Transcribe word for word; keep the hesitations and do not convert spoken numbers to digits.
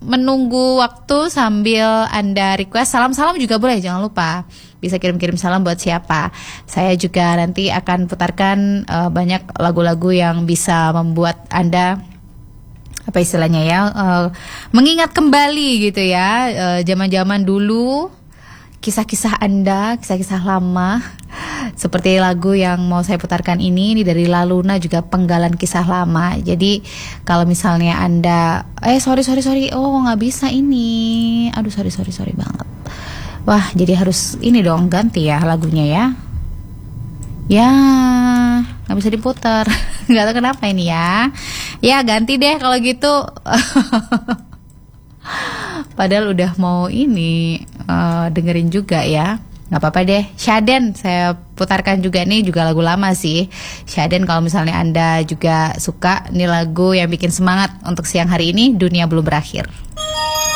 menunggu waktu sambil Anda request. Salam-salam juga boleh, jangan lupa. Bisa kirim-kirim salam buat siapa. Saya juga nanti akan putarkan uh, banyak lagu-lagu yang bisa membuat Anda, apa istilahnya ya, uh, mengingat kembali gitu ya, uh, zaman-zaman dulu, kisah-kisah Anda, kisah-kisah lama. Seperti lagu yang mau saya putarkan ini, ini dari La Luna, juga Penggalan Kisah Lama. Jadi kalau misalnya Anda, eh sorry sorry sorry, oh nggak bisa ini, aduh sorry sorry sorry banget. Wah, jadi harus ini dong, ganti ya lagunya ya. Ya, nggak bisa diputar, nggak tahu kenapa ini ya. Ya ganti deh kalau gitu. Padahal udah mau ini uh, dengerin juga ya. Gak apa-apa deh, Syaden saya putarkan juga, nih juga lagu lama sih. Syaden, kalau misalnya Anda juga suka, nih lagu yang bikin semangat untuk siang hari ini, Dunia Belum Berakhir.